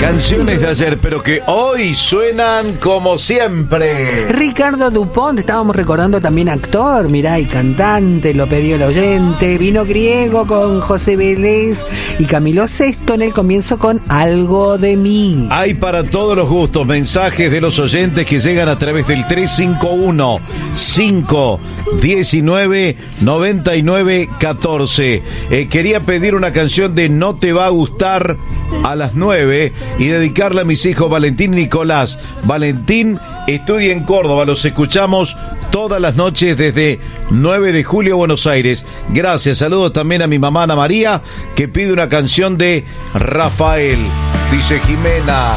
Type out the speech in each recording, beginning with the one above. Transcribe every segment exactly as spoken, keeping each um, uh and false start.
Canciones de ayer, pero que hoy suenan como siempre. Ricardo Dupont, estábamos recordando también actor, mirá, y cantante, lo pidió el oyente. Vino Griego con José Vélez y Camilo Sesto en el comienzo con Algo de mí. Hay para todos los gustos mensajes de los oyentes que llegan a través del tres cinco uno, cinco uno nueve, nueve nueve uno cuatro. Eh, quería pedir una canción de No te va a gustar a las nueve y dedicarla a mis hijos Valentín y Nicolás. Valentín estudia en Córdoba, los escuchamos todas las noches desde nueve de julio, Buenos Aires. Gracias, saludos también a mi mamá Ana María, que pide una canción de Rafael, dice Jimena.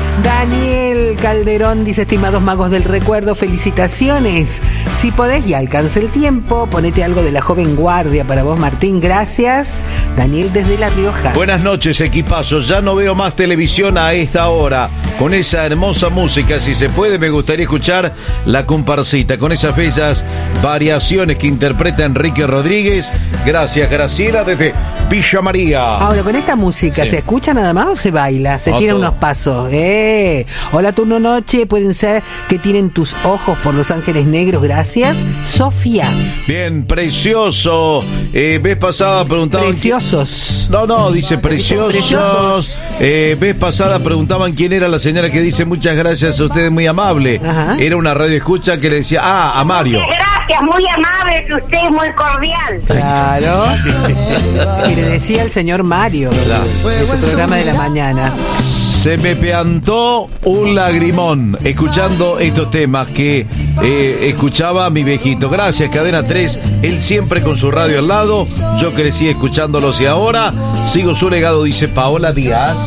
Daniel Calderón dice: estimados magos del recuerdo, felicitaciones. Si podés y alcanza el tiempo, ponete algo de La Joven Guardia para vos, Martín. Gracias. Daniel desde La Rioja. Buenas noches, equipazo. Ya no veo más televisión a esta hora. Con esa hermosa música, si se puede, me gustaría escuchar La Comparsita, con esas bellas variaciones que interpreta Enrique Rodríguez. Gracias, Graciela, desde Villa María. Ahora, con esta música, sí. ¿Se escucha nada más o se baila? Se tira unos pasos. Eh. Hola, turno noche. Pueden ser que tienen tus ojos por Los Ángeles Negros. Gracias, Sofía. Bien, precioso. Eh, vez pasada preguntaban... Preciosos. Qui... No, no, dice preciosos. preciosos. Eh, vez pasada preguntaban quién era la señora que dice muchas gracias a ustedes, muy amable. Ajá. Era una radio escucha que le decía, ah, a Mario. Muchas gracias, muy amable, que usted es muy cordial. Claro. Y le decía el señor Mario, de su programa de la mañana. Se me peantó un lagrimón escuchando estos temas que eh, escuchaba mi viejito. Gracias, Cadena tres. Él siempre con su radio al lado. Yo crecí escuchándolos y ahora sigo su legado, dice Paola Díaz.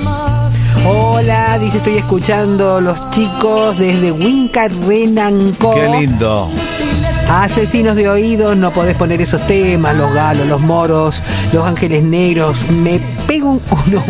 Hola, dice, estoy escuchando los chicos desde Huincarrenanco. Qué lindo. Asesinos de oídos, no podés poner esos temas, los galos, los moros, Los Ángeles Negros. Me pego un, uno,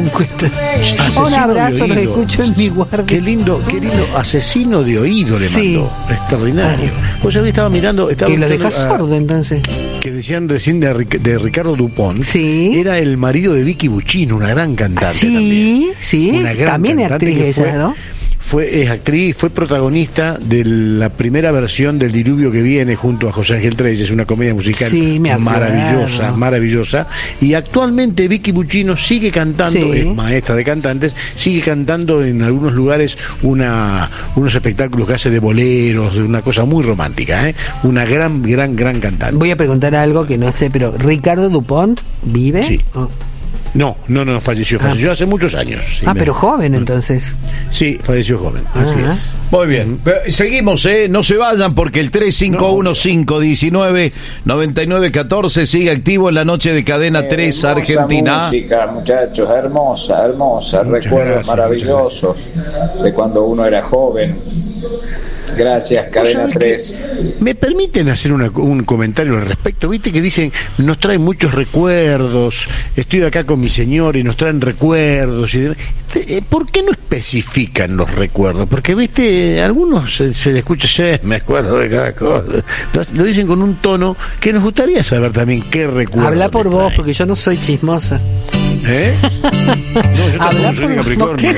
un, un abrazo, los escucho en mi guardia. Qué lindo, qué lindo. Asesino de oído le mandó. Sí. Extraordinario. Vos sabés, estaba mirando. Estaba que lo deja sordo, entonces. Que decían recién de, de Ricardo Dupont. Sí. Era el marido de Vicky Buccino, una gran cantante. Sí, también. sí. Una gran también es actriz ella, fue, ¿no? Fue, es actriz, fue protagonista de la primera versión del Diluvio que viene junto a José Ángel Treyes, es una comedia musical sí, maravillosa, maravillosa. Y actualmente Vicky Buccino sigue cantando, sí. Es maestra de cantantes, sigue cantando en algunos lugares una, unos espectáculos que hace de boleros, una cosa muy romántica, ¿eh? Una gran, gran, gran cantante. Voy a preguntar algo que no sé, pero ¿Ricardo Dupont vive? Sí. Oh. No, no, no, falleció, falleció ah. hace muchos años. Sí, ah, me... pero joven entonces. Sí, falleció joven, ah. así es. Muy bien, seguimos, ¿eh? No se vayan porque el tres cinco uno, cinco uno nueve, nueve nueve uno cuatro sigue activo en la noche de Cadena eh, tres Argentina. Música, muchachos, hermosa, hermosa, muchas recuerdos gracias, maravillosos de cuando uno era joven. Gracias, Cadena tres. ¿Me permiten hacer una, un comentario al respecto? Viste que dicen, nos traen muchos recuerdos, estoy acá con mi señor y nos traen recuerdos. Y ¿por qué no especifican los recuerdos? Porque, viste, a algunos se, se les escucha, sí, me acuerdo de cada cosa. Lo, lo dicen con un tono que nos gustaría saber también qué recuerdos. Habla por vos, porque yo no soy chismosa. ¿Eh? No, yo tampoco soy de Capricornio.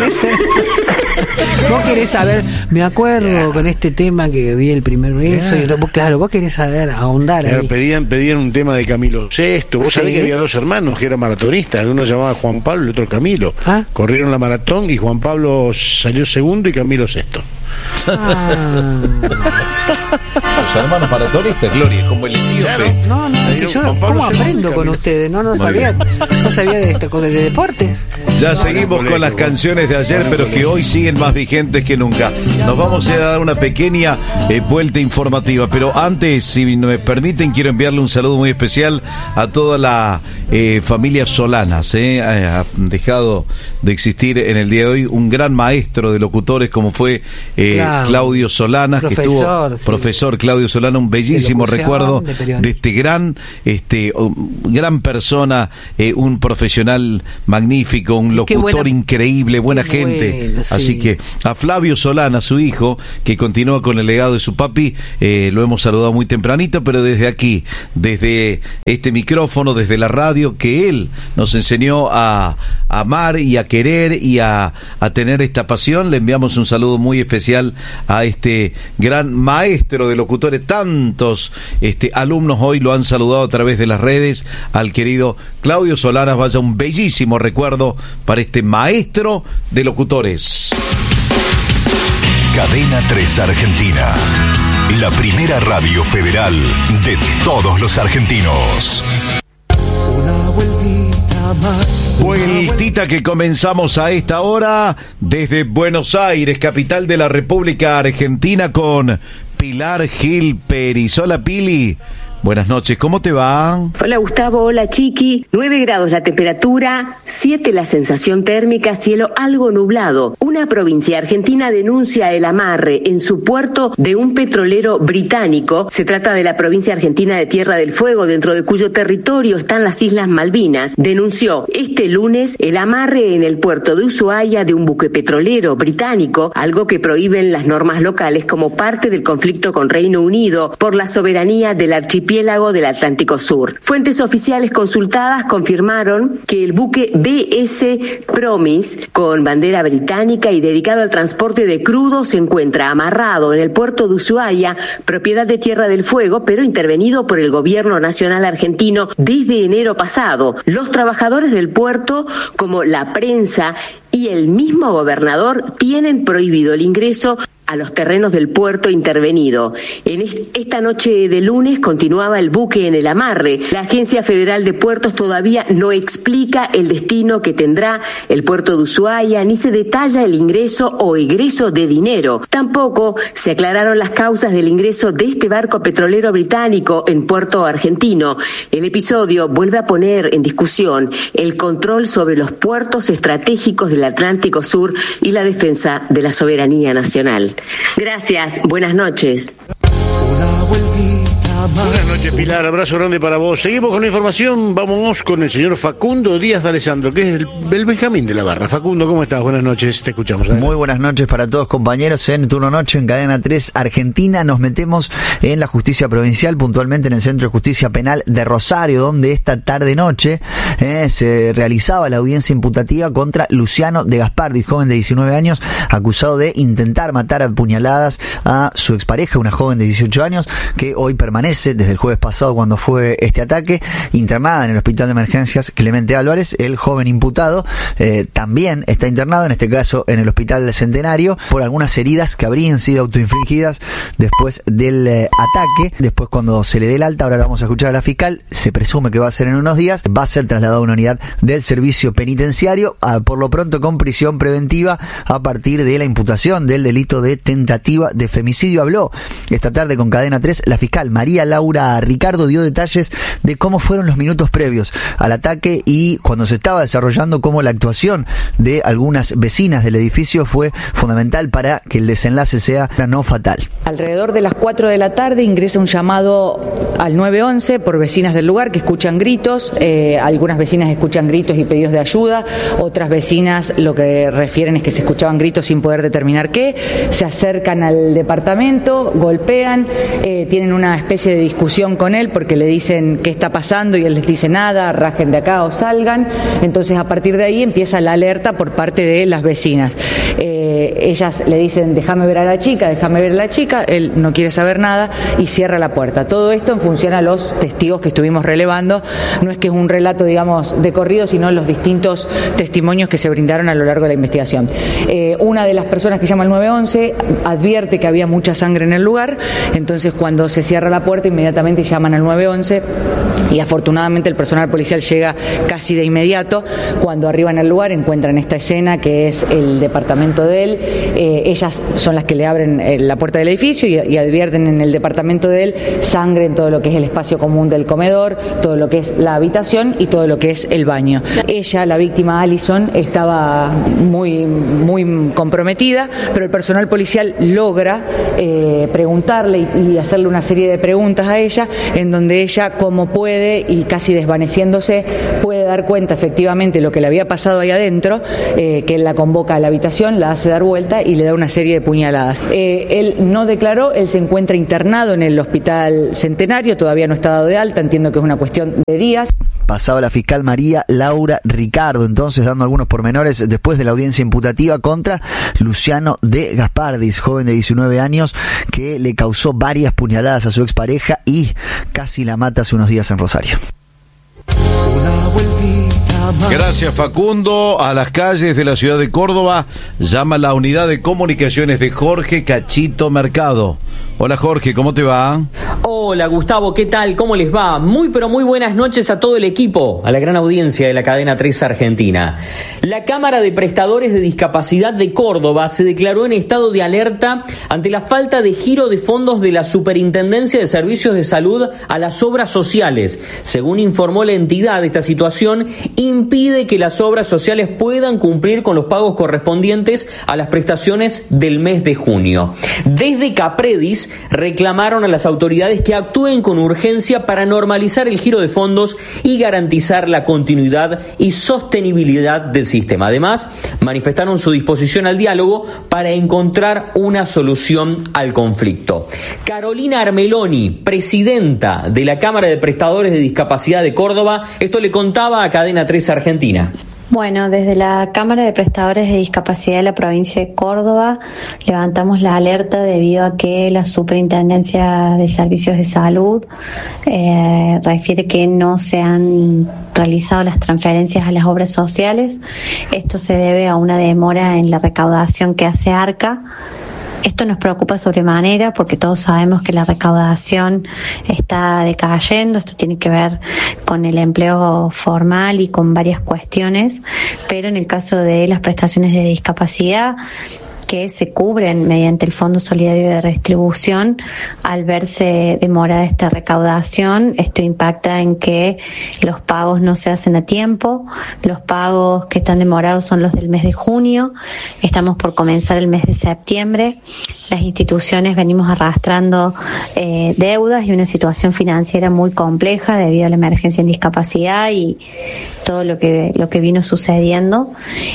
Vos querés saber, me acuerdo con este tema que di el primer beso, y vos, claro, vos querés saber, ahondar claro, ahí. Pedían, pedían un tema de Camilo Sesto. Vos ¿sí? sabés que había dos hermanos que eran maratonistas, uno se llamaba Juan Pablo y el otro Camilo. ¿Ah? Corrieron la maratón y Juan Pablo salió segundo y Camilo sexto. Ah. Los hermanos maratonistas, Gloria, como el etíope. Claro. No, no, que yo, ¿cómo aprendo con ustedes? No, no sabía, no sabía de esto, de, de deportes. Ya seguimos con las canciones de ayer, pero que hoy siguen más vigentes que nunca. Nos vamos a dar una pequeña eh, vuelta informativa, pero antes, si me permiten, quiero enviarle un saludo muy especial a toda la eh, familia Solanas. Eh. Ha dejado de existir en el día de hoy un gran maestro de locutores como fue eh, claro. Claudio Solanas, profesor, que estuvo, sí. profesor Claudio Solana, un bellísimo recuerdo de, de este gran este, gran persona, eh, un profesional magnífico, un locutor buena, increíble, buena gente. Bueno, sí. Así que a Flavio Solana, su hijo, que continúa con el legado de su papi, eh, lo hemos saludado muy tempranito, pero desde aquí, desde este micrófono, desde la radio, que él nos enseñó a, a amar y a querer y a, a tener esta pasión, le enviamos un saludo muy especial a este gran maestro de locutores. Tantos este, alumnos hoy lo han saludado a través de las redes, al querido Claudio Solanas. Vaya un bellísimo recuerdo para este maestro de locutores. Cadena tres Argentina, la primera radio federal de todos los argentinos. Una vueltita más. Vueltita que comenzamos a esta hora desde Buenos Aires, capital de la República Argentina, con Pilar Gil Peris. Hola, Pili. Buenas noches, ¿cómo te va? Hola Gustavo, hola Chiqui. nueve grados la temperatura, siete la sensación térmica, cielo algo nublado. Una provincia argentina denuncia el amarre en su puerto de un petrolero británico. Se trata de la provincia argentina de Tierra del Fuego, dentro de cuyo territorio están las Islas Malvinas. Denunció este lunes el amarre en el puerto de Ushuaia de un buque petrolero británico, algo que prohíben las normas locales como parte del conflicto con Reino Unido por la soberanía del archipiélago del Atlántico Sur. Fuentes oficiales consultadas confirmaron que el buque B S Promise, con bandera británica y dedicado al transporte de crudo, se encuentra amarrado en el puerto de Ushuaia, propiedad de Tierra del Fuego, pero intervenido por el gobierno nacional argentino desde enero pasado. Los trabajadores del puerto, como la prensa y el mismo gobernador, tienen prohibido el ingreso a los terrenos del puerto intervenido. En esta noche de lunes continuaba el buque en el amarre. La Agencia Federal de Puertos todavía no explica el destino que tendrá el puerto de Ushuaia, ni se detalla el ingreso o egreso de dinero. Tampoco se aclararon las causas del ingreso de este barco petrolero británico en puerto argentino. El episodio vuelve a poner en discusión el control sobre los puertos estratégicos del Atlántico Sur y la defensa de la soberanía nacional. Gracias, buenas noches. Buenas noches, Pilar, abrazo grande para vos. Seguimos con la información, vámonos con el señor Facundo Díaz de Alessandro, que es el, el Benjamín de la Barra. Facundo, ¿cómo estás? Buenas noches, te escuchamos. ¿eh? Muy buenas noches para todos, compañeros. En Turno Noche, en Cadena tres Argentina, nos metemos en la justicia provincial, puntualmente en el Centro de Justicia Penal de Rosario, donde esta tarde-noche eh, se realizaba la audiencia imputativa contra Luciano de Gaspardi, joven de diecinueve años, acusado de intentar matar a puñaladas a su expareja, una joven de dieciocho años, que hoy permanece desde el jueves pasado, cuando fue este ataque, internada en el Hospital de Emergencias Clemente Álvarez. El joven imputado eh, también está internado, en este caso en el Hospital Centenario, por algunas heridas que habrían sido autoinfligidas después del eh, ataque. Después, cuando se le dé el alta, ahora vamos a escuchar a la fiscal, se presume que va a ser en unos días, va a ser trasladado a una unidad del servicio penitenciario, a, por lo pronto con prisión preventiva a partir de la imputación del delito de tentativa de femicidio. Habló esta tarde con Cadena tres la fiscal María Laura Ricardo, dio detalles de cómo fueron los minutos previos al ataque y cuando se estaba desarrollando, cómo la actuación de algunas vecinas del edificio fue fundamental para que el desenlace sea no fatal. Alrededor de las cuatro de la tarde ingresa un llamado al nueve once por vecinas del lugar que escuchan gritos. Eh, algunas vecinas escuchan gritos y pedidos de ayuda, otras vecinas lo que refieren es que se escuchaban gritos sin poder determinar qué. Se acercan al departamento, golpean, eh, tienen una especie de discusión con él porque le dicen qué está pasando y él les dice nada, rajen de acá o salgan. Entonces, a partir de ahí empieza la alerta por parte de las vecinas. Eh, ellas le dicen déjame ver a la chica, déjame ver a la chica, él no quiere saber nada y cierra la puerta. Todo esto en función a los testigos que estuvimos relevando. No es que es un relato, digamos, de corrido, sino los distintos testimonios que se brindaron a lo largo de la investigación. Eh, una de las personas que llama al nueve once advierte que había mucha sangre en el lugar, entonces cuando se cierra la puerta inmediatamente llaman al nueve once y afortunadamente el personal policial llega casi de inmediato. Cuando arriban al lugar encuentran esta escena que es el departamento departamento de él. Eh, ellas son las que le abren eh, la puerta del edificio y, y advierten en el departamento de él sangre en todo lo que es el espacio común del comedor, todo lo que es la habitación y todo lo que es el baño. Ella, la víctima Alison, estaba muy, muy comprometida, pero el personal policial logra eh, preguntarle y, y hacerle una serie de preguntas a ella, en donde ella, como puede y casi desvaneciéndose, puede dar cuenta efectivamente de lo que le había pasado ahí adentro, eh, que él la convoca a la habitación, la hace dar vuelta y le da una serie de puñaladas. Eh, él no declaró, él se encuentra internado en el Hospital Centenario, todavía no está dado de alta, entiendo que es una cuestión de días. Pasaba la fiscal María Laura Ricardo, entonces dando algunos pormenores después de la audiencia imputativa contra Luciano de Gaspardis, joven de diecinueve años que le causó varias puñaladas a su expareja y casi la mata hace unos días en Rosario. Gracias, Facundo. A las calles de la ciudad de Córdoba llama la unidad de comunicaciones de Jorge Cachito Mercado. Hola, Jorge, ¿cómo te va? Hola, Gustavo, ¿qué tal? ¿Cómo les va? Muy, pero muy buenas noches a todo el equipo, a la gran audiencia de la cadena tres Argentina. La Cámara de Prestadores de Discapacidad de Córdoba se declaró en estado de alerta ante la falta de giro de fondos de la Superintendencia de Servicios de Salud a las obras sociales. Según informó la entidad, esta situación impide que las obras sociales puedan cumplir con los pagos correspondientes a las prestaciones del mes de junio. Desde Capredis reclamaron a las autoridades que actúen con urgencia para normalizar el giro de fondos y garantizar la continuidad y sostenibilidad del sistema. Además, manifestaron su disposición al diálogo para encontrar una solución al conflicto. Carolina Armeloni, presidenta de la Cámara de Prestadores de Discapacidad de Córdoba, esto le contaba a Cadena tres Argentina. Bueno, desde la Cámara de Prestadores de Discapacidad de la provincia de Córdoba levantamos la alerta debido a que la Superintendencia de Servicios de Salud eh, refiere que no se han realizado las transferencias a las obras sociales. Esto se debe a una demora en la recaudación que hace ARCA. Esto nos preocupa sobremanera porque todos sabemos que la recaudación está decayendo. Esto tiene que ver con el empleo formal y con varias cuestiones, pero en el caso de las prestaciones de discapacidad que se cubren mediante el Fondo Solidario de Redistribución, al verse demorada esta recaudación, esto impacta en que los pagos no se hacen a tiempo. Los pagos que están demorados son los del mes de junio. Estamos por comenzar el mes de septiembre. Las instituciones venimos arrastrando eh, deudas y una situación financiera muy compleja debido a la emergencia en discapacidad y todo lo que lo que vino sucediendo.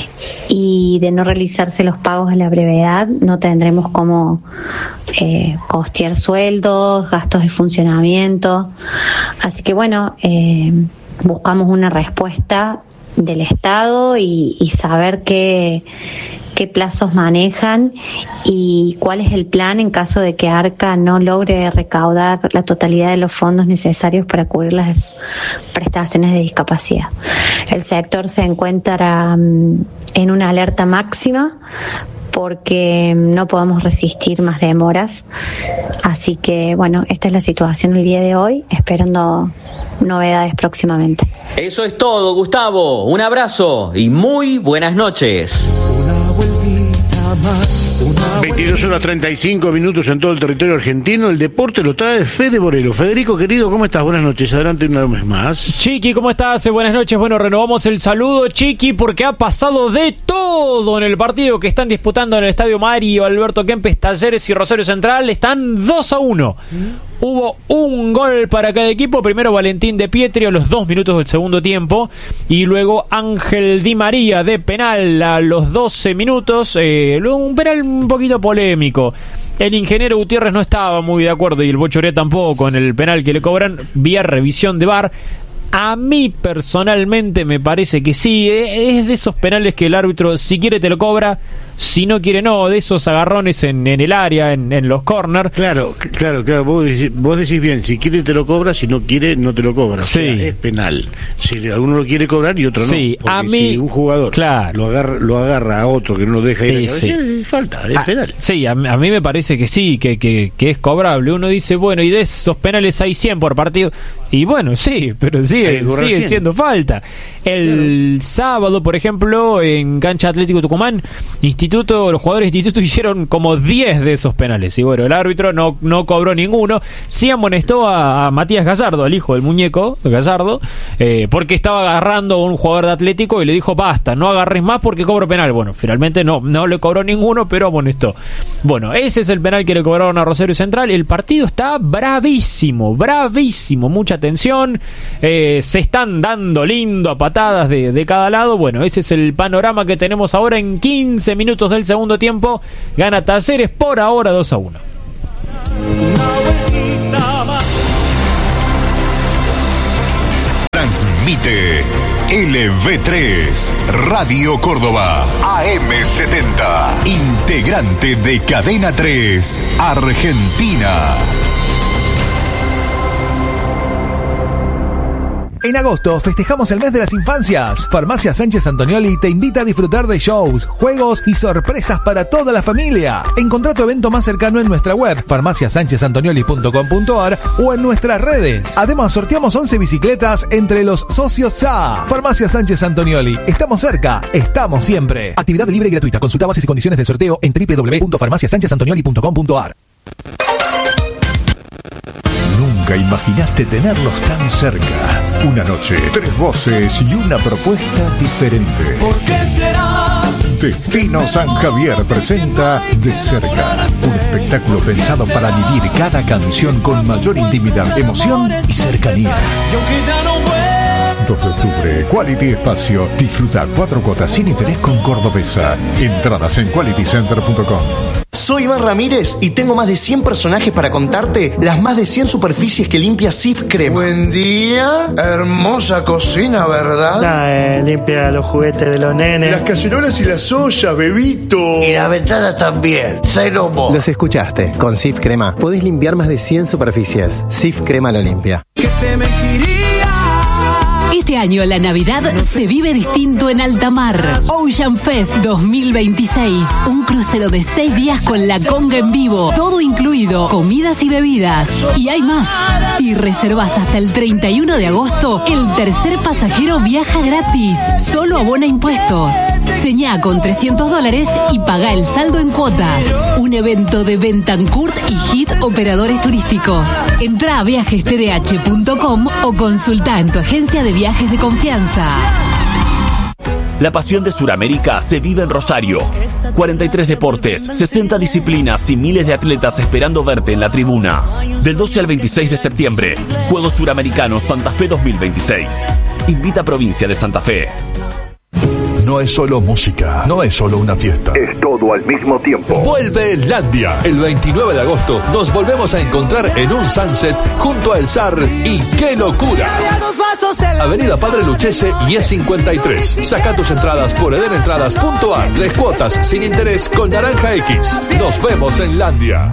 Y de no realizarse los pagos a la brevedad, no tendremos cómo eh, costear sueldos, gastos de funcionamiento. Así que bueno, eh, buscamos una respuesta del Estado y, y saber qué, qué plazos manejan y cuál es el plan en caso de que ARCA no logre recaudar la totalidad de los fondos necesarios para cubrir las prestaciones de discapacidad. El sector se encuentra um, en una alerta máxima porque no podemos resistir más demoras. Así que, bueno, esta es la situación el día de hoy, esperando novedades próximamente. Eso es todo, Gustavo. Un abrazo y muy buenas noches. veintidós horas treinta y cinco minutos en todo el territorio argentino. El deporte lo trae Fede Borelo. Federico, querido, ¿cómo estás? Buenas noches. Adelante una vez más. Chiqui, ¿cómo estás? Buenas noches. Bueno, renovamos el saludo, Chiqui, porque ha pasado de todo en el partido que están disputando en el Estadio Mario Alberto Kempes, Talleres y Rosario Central. Están dos a uno. Hubo un gol para cada equipo. Primero Valentín de Pietri a los dos minutos del segundo tiempo. Y luego Ángel Di María de penal a los doce minutos. Eh, luego un penal un poquito polémico. El ingeniero Gutiérrez no estaba muy de acuerdo y el Bochoré tampoco en el penal que le cobran vía revisión de V A R. A mí personalmente me parece que sí, es de esos penales que el árbitro si quiere te lo cobra, si no quiere no, de esos agarrones en, en el área, en, en los corners. Claro, claro, claro, vos decís, vos decís bien, si quiere te lo cobra, si no quiere no te lo cobra. Sí. O sea, es penal. Si alguno lo quiere cobrar y otro sí, no. A mí, si un jugador claro. lo agarra, lo agarra a otro que no lo deja ir sí, a sí. es falta, es ah, penal. Sí, a, a mí me parece que sí, que, que, que es cobrable. Uno dice, bueno, y de esos penales hay cien por partido. Y bueno, sí, pero sigue, sigue siendo falta. El claro. sábado, por ejemplo, en cancha Atlético Tucumán, Instituto, los jugadores de Instituto hicieron como diez de esos penales. Y bueno, el árbitro no, no cobró ninguno. Sí amonestó a, a Matías Gallardo, el hijo del muñeco Gallardo, eh, porque estaba agarrando a un jugador de Atlético y le dijo, basta, no agarres más porque cobro penal. Bueno, finalmente no, no le cobró ninguno, pero amonestó. Bueno, ese es el penal que le cobraron a Rosario Central. El partido está bravísimo, bravísimo, mucha tensión. Eh, se están dando lindo a patadas De, de cada lado. Bueno, ese es el panorama que tenemos ahora. En quince minutos del segundo tiempo gana Talleres por ahora dos a uno. Transmite L V tres Radio Córdoba A M setenta, integrante de Cadena tres Argentina. En agosto festejamos el mes de las infancias. Farmacia Sánchez Antonioli te invita a disfrutar de shows, juegos y sorpresas para toda la familia. Encontrá tu evento más cercano en nuestra web farmacia sánchez antonioli punto com punto a r o en nuestras redes. Además, sorteamos once bicicletas entre los socios S A. Farmacia Sánchez Antonioli. Estamos cerca, estamos siempre. Actividad libre y gratuita. Consulta bases y condiciones del sorteo en doble u doble u doble u punto farmacia sánchez antonioli punto com punto a r. Nunca imaginaste tenerlos tan cerca. Una noche, tres voces y una propuesta diferente. ¿Por qué será? Destino San Javier presenta De Cerca, un espectáculo pensado para vivir cada canción con mayor intimidad, emoción y cercanía. dos de octubre, Quality Espacio. Disfruta cuatro cuotas sin interés con Cordobesa. Entradas en quality center punto com. Soy Iván Ramírez y tengo más de cien personajes para contarte las más de cien superficies que limpia Sif Crema. Buen día, hermosa cocina, ¿verdad? Nah, eh, limpia los juguetes de los nenes. Las cacerolas y las ollas, bebito. Y la ventana también, cero mo. Los escuchaste, con Sif Crema podés limpiar más de cien superficies. Sif Crema lo limpia. ¿Qué te mentiría? Este año la Navidad se vive distinto en alta mar. Ocean Fest dos mil veintiséis. Un crucero de seis días con la conga en vivo. Todo incluido, comidas y bebidas. Y hay más. Si reservas hasta el treinta y uno de agosto, el tercer pasajero viaja gratis. Solo abona impuestos. Señá con trescientos dólares y paga el saldo en cuotas. Un evento de Bentancourt y Hit Operadores Turísticos. Entrá a viajes t d h punto com o consulta en tu agencia de viajes de confianza. La pasión de Suramérica se vive en Rosario. cuarenta y tres deportes, sesenta disciplinas y miles de atletas esperando verte en la tribuna. Del doce al veintiséis de septiembre, Juegos Suramericanos Santa Fe dos mil veintiséis. Invita a Provincia de Santa Fe. No es solo música, no es solo una fiesta. Es todo al mismo tiempo. Vuelve Landia. El veintinueve de agosto nos volvemos a encontrar en un sunset junto a El Zar y ¡qué locura! Avenida Padre Luchese y E cincuenta y tres. Saca tus entradas por edenentradas punto a r. Tres cuotas sin interés con Naranja X. Nos vemos en Landia.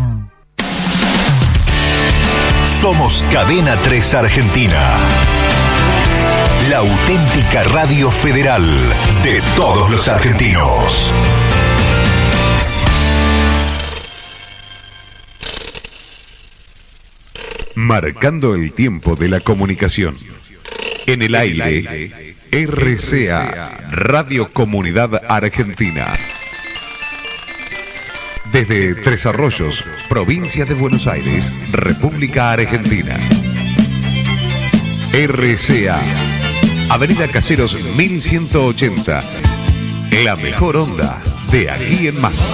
Somos Cadena tres Argentina. La auténtica radio federal de todos los argentinos. Marcando el tiempo de la comunicación. En el aire, R C A, Radio Comunidad Argentina. Desde Tres Arroyos, provincia de Buenos Aires, República Argentina. R C A, Avenida Caseros mil ciento ochenta. La mejor onda de aquí en más.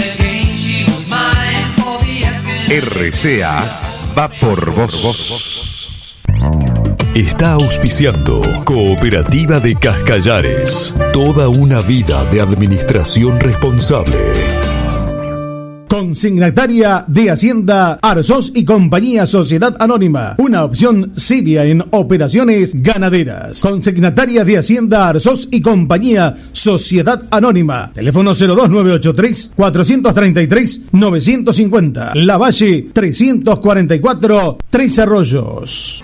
R C A va por vos. Está auspiciando Cooperativa de Cascallares. Toda una vida de administración responsable. Consignataria de Hacienda Arzós y Compañía Sociedad Anónima, una opción seria en operaciones ganaderas. Consignataria de Hacienda Arzós y Compañía Sociedad Anónima, teléfono cero dos nueve ocho tres, cuatro tres tres, nueve cinco cero. La Valle trescientos cuarenta y cuatro, Tres Arroyos.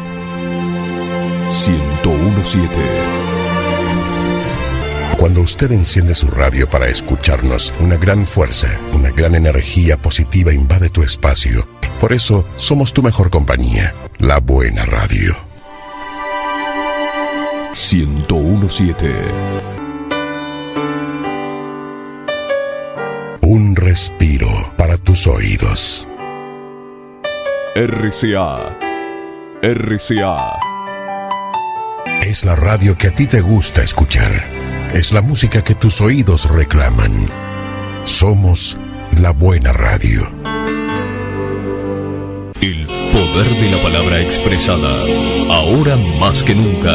ciento uno punto siete. Cuando usted enciende su radio para escucharnos, una gran fuerza, una gran energía positiva invade tu espacio. Por eso, somos tu mejor compañía, la buena radio. ciento uno punto siete. Un respiro para tus oídos. R C A. R C A. Es la radio que a ti te gusta escuchar. Es la música que tus oídos reclaman. Somos la buena radio. El poder de la palabra expresada, ahora más que nunca.